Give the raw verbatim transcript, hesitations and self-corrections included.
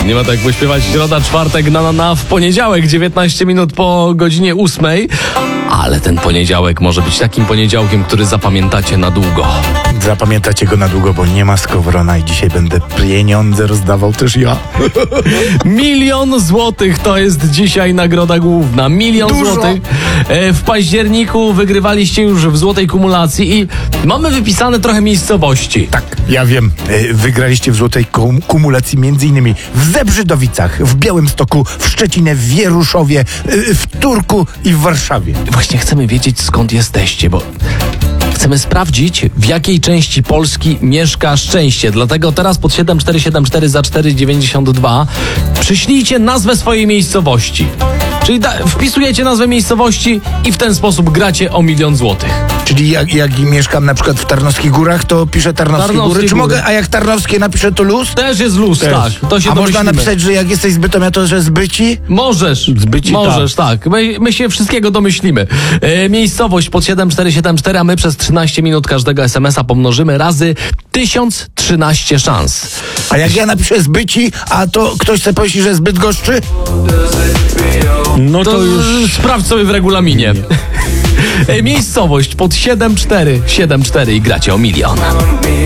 Nie ma tak jak pośpiewać środa, czwartek, na na na w poniedziałek, dziewiętnaście minut po godzinie ósmej. Ale ten poniedziałek może być takim poniedziałkiem, który zapamiętacie na długo. Zapamiętacie go na długo, bo nie ma Skowrona i dzisiaj będę pieniądze rozdawał też ja. Milion złotych to jest dzisiaj nagroda główna. Milion Dużo. złotych. E, W październiku wygrywaliście już w złotej kumulacji i mamy wypisane trochę miejscowości. Tak, ja wiem. E, Wygraliście w złotej kum- kumulacji między innymi w Zebrzydowicach, w Białymstoku, w Szczecinie, w Wieruszowie, e, w Turku i w Warszawie. Właśnie chcemy wiedzieć, skąd jesteście, bo chcemy sprawdzić, w jakiej części Polski mieszka szczęście. Dlatego teraz pod siedem cztery siedem cztery za cztery dziewięćdziesiąt dwa przyślijcie nazwę swojej miejscowości. Czyli da- wpisujecie nazwę miejscowości i w ten sposób gracie o milion złotych. Czyli jak, jak mieszkam na przykład w Tarnowskich Górach, to piszę Tarnowskie, Tarnowskie Góry. Czy Góry. mogę, a jak Tarnowskie napiszę, to luz? Też jest luz, Też. tak. To się A można domyślimy. napisać, że jak jesteś z Bytomia, to że z Byci? Możesz, Zbyci, możesz, tak. My, my się wszystkiego domyślimy. E, miejscowość pod siedem cztery siedem cztery, a my przez trzynaście minut każdego es em es a pomnożymy razy tysiąc trzynaście szans. A jak ja napiszę z Byci, a to ktoś sobie pomyśli, że z Bydgoszczy? No To, to już... sprawdź sobie w regulaminie. E, miejscowość pod siedem cztery siedem cztery i gracie o milion.